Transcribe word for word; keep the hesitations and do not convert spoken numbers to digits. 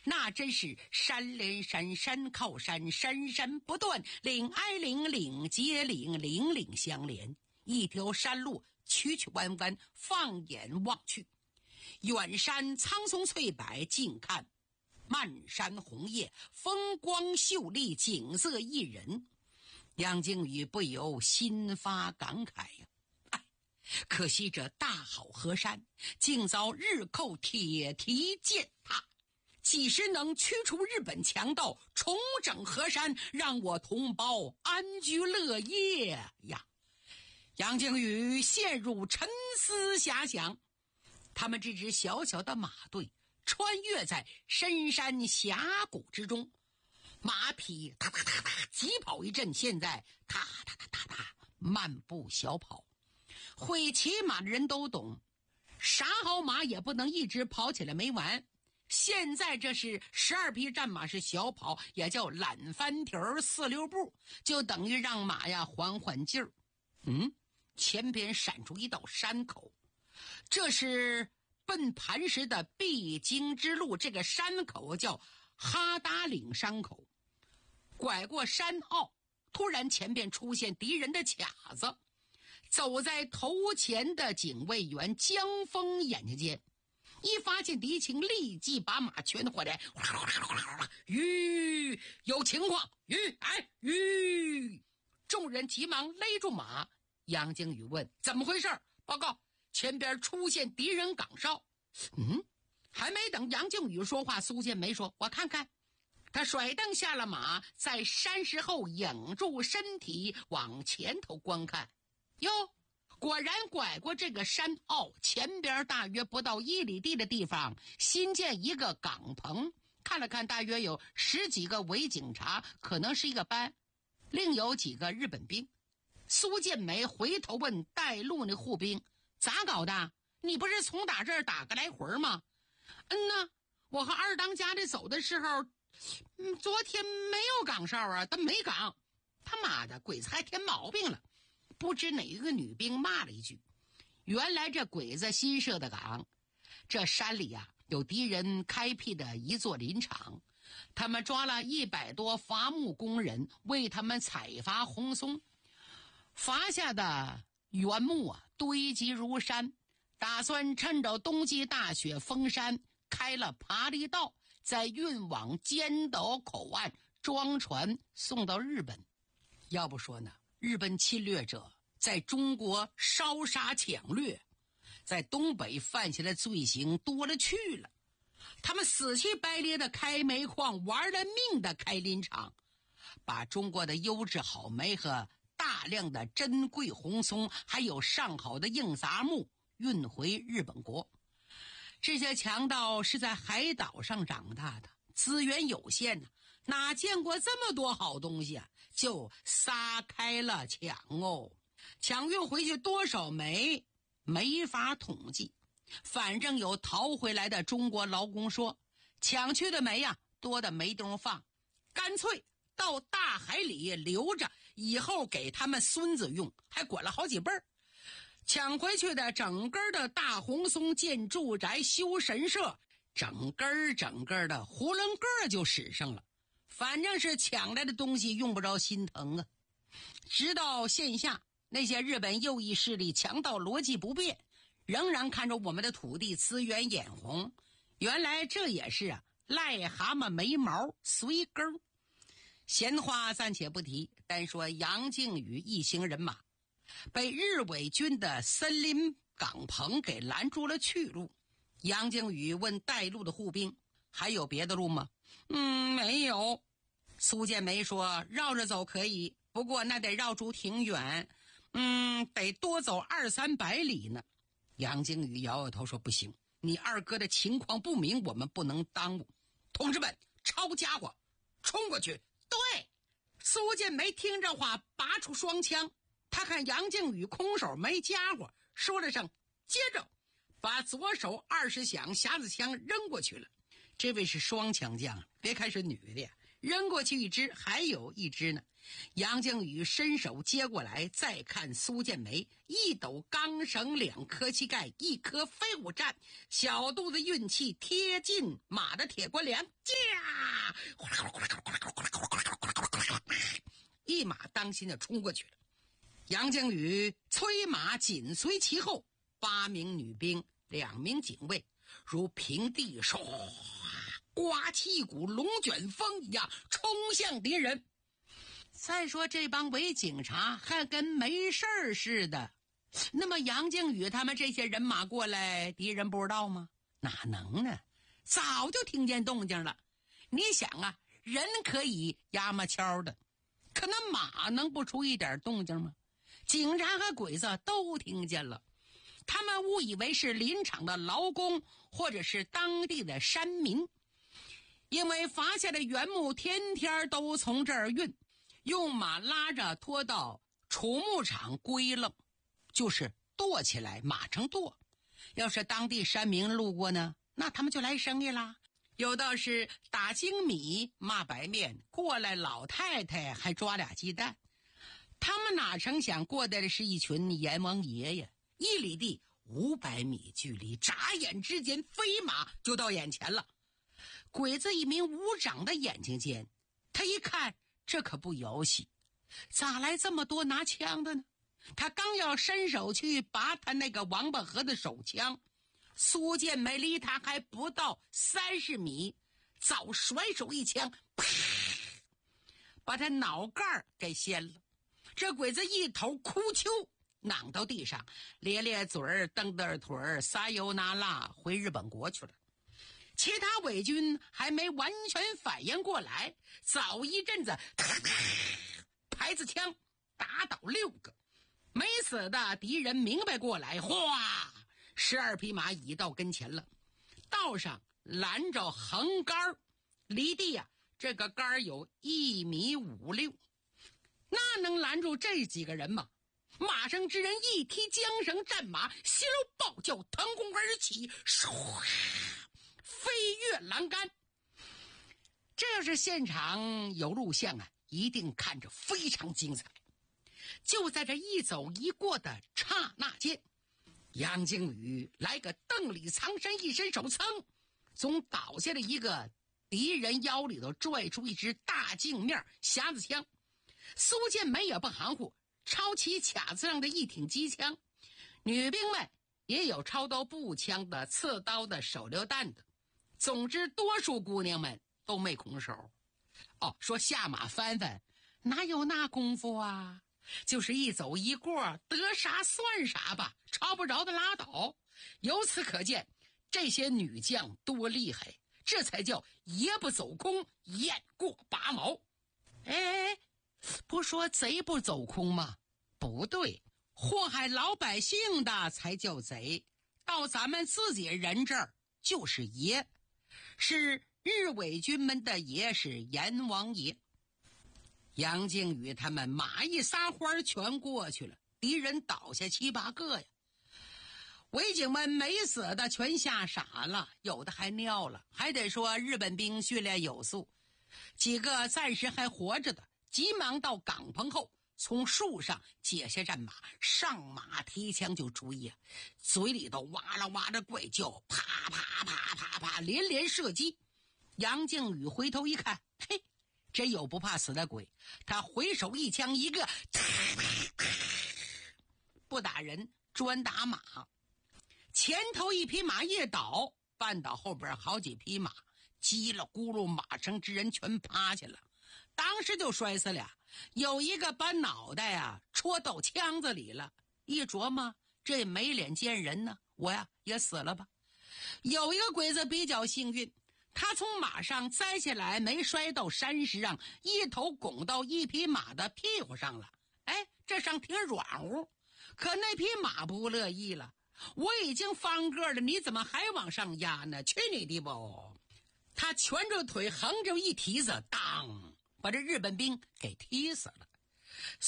那真是山连山，山靠山，山山不断，岭挨岭，岭接岭，岭岭相连。一条山路曲曲弯弯，放眼望去，远山苍松翠柏，近看漫山红叶，风光秀丽，景色宜人。杨靖宇不由心发感慨呀、啊，哎，可惜这大好河山竟遭日寇铁蹄践踏，几时能驱除日本强盗，重整河山，让我同胞安居乐业呀？杨靖宇陷入沉思遐想。他们这支小小的马队穿越在深山峡谷之中，马匹踏踏踏踏急跑一阵，现在踏踏踏踏踏慢步小跑。会骑马的人都懂，啥好马也不能一直跑起来没完。现在这是十二匹战马是小跑，也叫懒翻蹄儿四六步，就等于让马呀缓缓劲儿。嗯，前边闪出一道山口，这是奔磐石的必经之路，这个山口叫哈达岭山口。拐过山坳，突然前边出现敌人的卡子，走在头前的警卫员江峰眼睛间，一发现敌情，立即把马全回来，吁，有情况，吁，哎，吁！众人急忙勒住马。杨靖宇问：怎么回事？报告，前边出现敌人岗哨。嗯，还没等杨靖宇说话，苏建梅说：我看看。他甩蹬下了马，在山石后影住身体，往前头观看。哟，果然拐过这个山坳，前边大约不到一里地的地方新建一个岗棚，看了看大约有十几个伪警察，可能是一个班，另有几个日本兵。苏建梅回头问带路那护兵：咋搞的？你不是从打这儿打个来回吗？嗯呐，我和二当家的走的时候，嗯，昨天没有岗哨啊，他没岗。他妈的，鬼子还添毛病了。不知哪一个女兵骂了一句。原来这鬼子新设的岗，这山里啊有敌人开辟的一座林场，他们抓了一百多伐木工人，为他们采伐红松。伐下的原木啊堆积如山，打算趁着冬季大雪封山，开了爬犁道，再运往尖岛口岸装船送到日本。要不说呢，日本侵略者在中国烧杀抢掠，在东北犯下的罪行多了去了。他们死乞白咧的开煤矿，玩了命的开林场，把中国的优质好煤和大量的珍贵红松，还有上好的硬杂木运回日本国。这些强盗是在海岛上长大的，资源有限呢、啊，哪见过这么多好东西啊，就撒开了抢哦。抢运回去多少煤没法统计，反正有逃回来的中国劳工说，抢去的煤呀、啊、多的没地方放，干脆到大海里留着，以后给他们孙子用，还管了好几辈儿。抢回去的整根的大红松建住宅修神社，整根整根的囫囵个就使上了。反正是抢来的东西用不着心疼啊。直到线下，那些日本右翼势力强盗逻辑不变，仍然看着我们的土地资源眼红。原来这也是啊，癞蛤蟆没毛随根。闲话暂且不提，单说杨靖宇一行人马被日伪军的森林岗棚给拦住了去路。杨靖宇问带路的护兵：还有别的路吗？嗯，没有。苏建梅说：绕着走可以，不过那得绕出挺远，嗯，得多走二三百里呢。杨靖宇摇摇头说：不行，你二哥的情况不明，我们不能耽误。同志们，抄家伙，冲过去！对。苏建梅听这话，拔出双枪，他看杨靖宇空手没家伙，说了声接着，把左手二十响匣子枪扔过去了。这位是双枪将，别看是女的， 扔过去一只，还有一只呢。杨靖宇伸手接过来，再看苏建梅，一抖钢绳，两颗膝盖，一颗飞虎战，小肚子运气贴近马的铁关梁，驾！一马当先就冲过去了。杨靖宇催马紧随其后，八名女兵，两名警卫，如平地唰刮起一股龙卷风一样冲向敌人。再说这帮伪警察还跟没事儿似的，那么杨靖宇他们这些人马过来，敌人不知道吗？哪能呢？早就听见动静了。你想啊，人可以压嘛悄的，可那马能不出一点动静吗？警察和鬼子都听见了，他们误以为是林场的劳工或者是当地的山民，因为伐下的原木天天都从这儿运，用马拉着拖到储木场归楞，就是剁起来马成剁。要是当地山民路过呢，那他们就来生意啦。有道是打精米骂白面，过来老太太还抓俩鸡蛋。他们哪成想过来的是一群阎王爷呀！一里地五百米距离，眨眼之间飞马就到眼前了。鬼子一名武长的眼睛间，他一看这可不游戏，咋来这么多拿枪的呢？他刚要伸手去拔他那个王八盒的手枪，苏建梅离他还不到三十米，早甩手一枪，啪，把他脑盖给掀了。这鬼子一头哭丘，攮到地上，咧咧嘴儿，蹬蹬腿儿，撒油那拉回日本国去了。其他伪军还没完全反应过来，早一阵子排子枪打倒六个。没死的敌人明白过来，哗，十二匹马已到跟前了。道上拦着横杆，离地啊，这个杆有一米五六，那能拦住这几个人吗？马上之人一踢缰绳，战马心如暴叫，腾空而起，唰，飞越栏杆。这要是现场有录像啊，一定看着非常精彩。就在这一走一过的刹那间，杨靖宇来个邓里藏身，一伸手，噌，从倒下的一个敌人腰里头拽出一支大镜面匣子枪。苏建梅也不含糊，抄起卡子上的一挺机枪。女兵们也有抄到步枪的、刺刀的、手榴弹的。总之多数姑娘们都没空手。哦，说下马翻翻，哪有那功夫啊？就是一走一过，得啥算啥吧，抄不着的拉倒。由此可见，这些女将多厉害，这才叫爷不走空，雁过拔毛。哎，不说贼不走空吗？不对，祸害老百姓的才叫贼，到咱们自己人这儿就是爷，是日伪军们的爷，是阎王爷。杨靖宇他们马一撒欢全过去了，敌人倒下七八个呀。伪警们没死的全吓傻了，有的还尿了，还得说日本兵训练有素。几个暂时还活着的急忙到岗棚后，从树上解下战马，上马提枪就追呀，嘴里头哇啦哇啦怪叫，啪啪啪啪啪连连射击。杨靖宇回头一看，嘿，真有不怕死的鬼，他回手一枪一个，不打人专打马。前头一匹马一倒，绊倒后边好几匹马，叽了咕噜，马上之人全趴下了，当时就摔死俩。有一个把脑袋啊戳到枪子里了，一琢磨这没脸见人呢，我呀也死了吧。有一个鬼子比较幸运，他从马上栽下来，没摔到山石上，一头拱到一匹马的屁股上了。哎，这上挺软乎，可那匹马不乐意了，我已经翻个了，你怎么还往上压呢？去你的不！他蜷着腿，横着一蹄子，当，把这日本兵给踢死了。